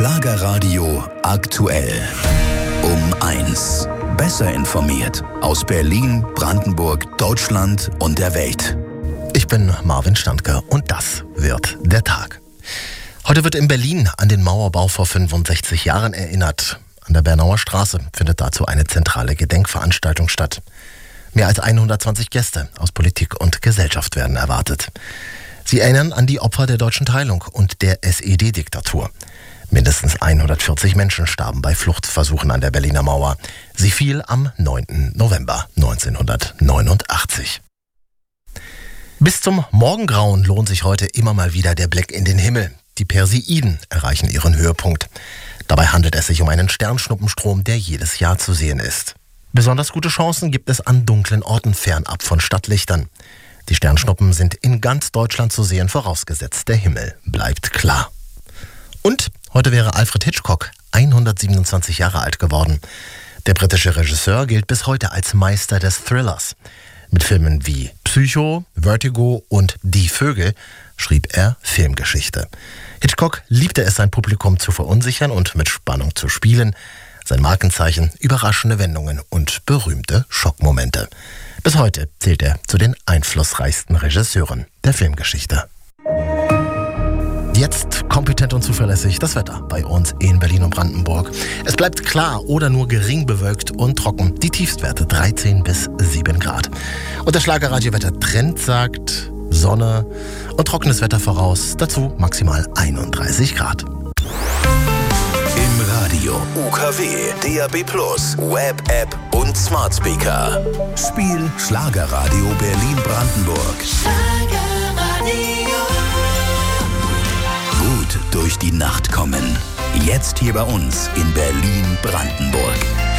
Schlagerradio aktuell. Um 1. Besser informiert aus Berlin, Brandenburg, Deutschland und der Welt. Ich bin Marvin Standke und das wird der Tag. Heute wird in Berlin an den Mauerbau vor 65 Jahren erinnert. An der Bernauer Straße findet dazu eine zentrale Gedenkveranstaltung statt. Mehr als 120 Gäste aus Politik und Gesellschaft werden erwartet. Sie erinnern an die Opfer der deutschen Teilung und der SED-Diktatur. Mindestens 140 Menschen starben bei Fluchtversuchen an der Berliner Mauer. Sie fiel am 9. November 1989. Bis zum Morgengrauen lohnt sich heute immer mal wieder der Blick in den Himmel. Die Perseiden erreichen ihren Höhepunkt. Dabei handelt es sich um einen Sternschnuppenstrom, der jedes Jahr zu sehen ist. Besonders gute Chancen gibt es an dunklen Orten fernab von Stadtlichtern. Die Sternschnuppen sind in ganz Deutschland zu sehen, vorausgesetzt der Himmel bleibt klar. Und heute wäre Alfred Hitchcock 127 Jahre alt geworden. Der britische Regisseur gilt bis heute als Meister des Thrillers. Mit Filmen wie Psycho, Vertigo und Die Vögel schrieb er Filmgeschichte. Hitchcock liebte es, sein Publikum zu verunsichern und mit Spannung zu spielen. Sein Markenzeichen: überraschende Wendungen und berühmte Schockmomente. Bis heute zählt er zu den einflussreichsten Regisseuren der Filmgeschichte. Jetzt kompetent und zuverlässig das Wetter bei uns in Berlin und Brandenburg. Es bleibt klar oder nur gering bewölkt und trocken. Die Tiefstwerte 13 bis 7 Grad. Und der Schlagerradio-Wetter-Trend sagt Sonne und trockenes Wetter voraus. Dazu maximal 31 Grad. Im Radio, UKW, DAB+, Web-App und Smart Speaker. Spiel Schlagerradio Berlin-Brandenburg. Gut durch die Nacht kommen. Jetzt hier bei uns in Berlin-Brandenburg.